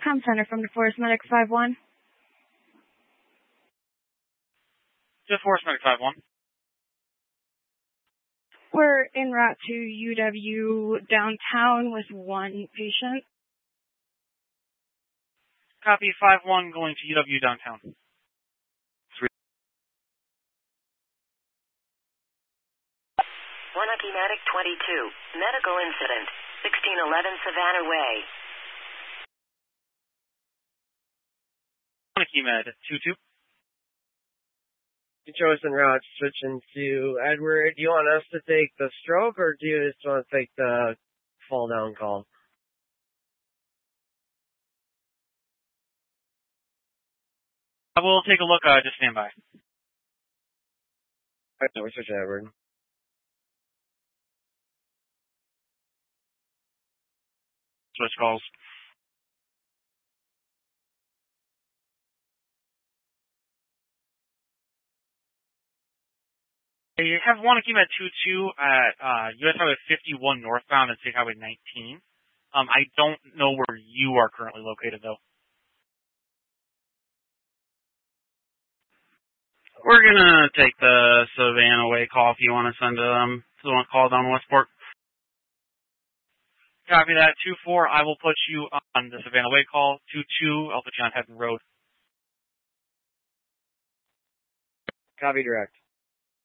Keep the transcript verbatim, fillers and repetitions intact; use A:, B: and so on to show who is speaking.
A: Com Center from DeForest Medic five one.
B: DeForest Medic five one.
A: We're en route to U W downtown with one patient.
B: Copy five one going to U W downtown.
C: one Medic twenty-two. Medical incident. sixteen eleven Savannah Way.
B: one Med two two.
D: Chosen route switching to Edward. Do you want us to take the stroke or do you just want to take the fall down call?
B: I will take a look. Uh, just stand by.
D: Alright, we're switching to Edward.
B: Switch calls. You have one Med two two at uh, U S Highway fifty-one northbound and State Highway nineteen. Um, I don't know where you are currently located, though. We're going to take the Savannah Way call if you want to send um, to the one called on Westport. Copy that. two four, I will put you on the Savannah Way call. two two, I'll put you on Heaven Road.
D: Copy direct.